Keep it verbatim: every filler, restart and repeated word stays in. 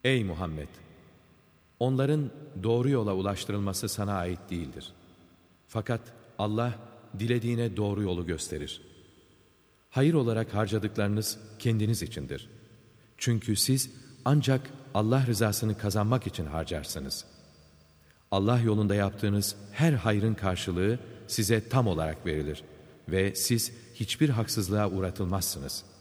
Ey Muhammed! Onların doğru yola ulaştırılması sana ait değildir. Fakat Allah dilediğine doğru yolu gösterir. Hayır olarak harcadıklarınız kendiniz içindir. Çünkü siz ancak Allah rızasını kazanmak için harcarsınız. Allah yolunda yaptığınız her hayrın karşılığı size tam olarak verilir ve siz hiçbir haksızlığa uğratılmazsınız.